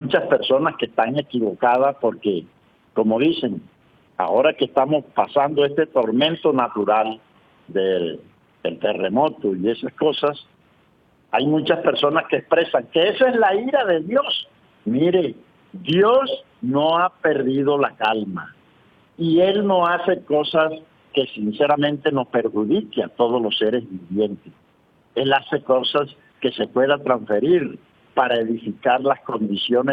muchas personas que están equivocadas porque, como dicen, ahora que estamos pasando este tormento natural del terremoto y esas cosas, hay muchas personas que expresan que esa es la ira de Dios. Mire, Dios no ha perdido la calma y Él no hace cosas que sinceramente nos perjudique a todos los seres vivientes. Él hace cosas que se puedan transferir para edificar las condiciones